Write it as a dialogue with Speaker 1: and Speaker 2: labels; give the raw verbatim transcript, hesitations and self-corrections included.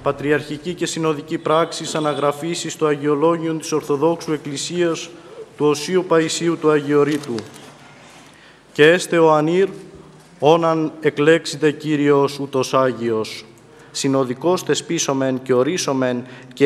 Speaker 1: πατριαρχική και συνοδική πράξη αναγραφής εις το Αγιολόγιον της Ορθοδόξου Εκκλησίας του Οσίου Παϊσίου του Αγιορείτου. Και έστε ο ανήρ, όναν εκλέξετε Κύριος ούτως Άγιος. Συνοδικός τεσπίσομεν και ορίσομεν και